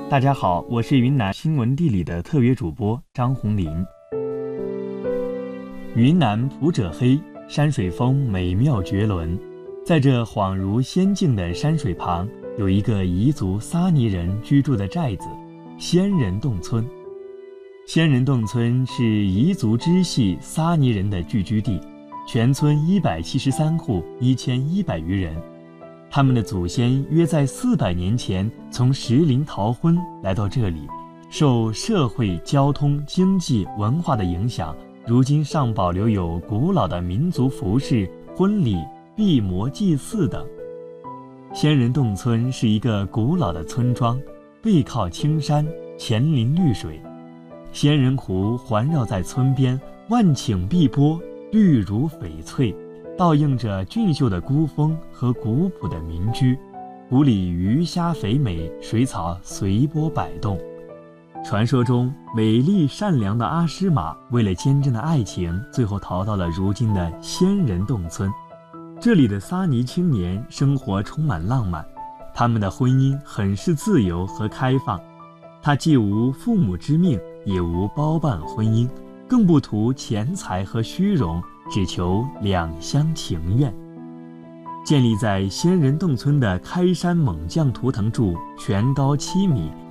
大家好，我是云南新闻地理的特约主播张红林。云南普者黑，山水风美妙绝伦。在这恍如仙境的山水旁，有一个彝族撒尼人居住的寨子仙人洞村。仙人洞村是彝族支系撒尼人的聚居地，全村173户，1100余人。他们的祖先约在400年前从石林逃婚来到这里，受社会、交通、经济、文化的影响，如今尚保留有古老的民族服饰、婚礼、闭魔祭祀等。仙人洞村是一个古老的村庄，背靠青山，前临绿水，仙人湖环绕在村边，万顷碧波，绿如翡翠，倒映着俊秀的孤峰和古朴的民居。湖里鱼虾肥美，水草随波摆动。传说中，美丽善良的阿诗玛为了坚贞的爱情，最后逃到了如今的仙人洞村。这里的撒尼青年生活充满浪漫，他们的婚姻很是自由和开放。他既无父母之命，也无包办婚姻，更不图钱财和虚荣，只求两厢情愿。建立在仙人洞村的开山猛将图腾柱全高7米，